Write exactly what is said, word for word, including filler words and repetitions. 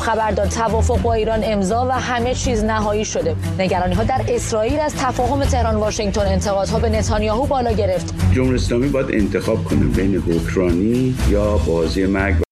خبر داد توافق با ایران امضا و همه چیز نهایی شده. نگرانی‌ها در اسرائیل از تفاهم تهران واشنگتن، انتقادها به نتانیاهو بالا گرفت. جمهوری اسلامی باید انتخاب کنه بین حکمرانی یا بازی مرگ.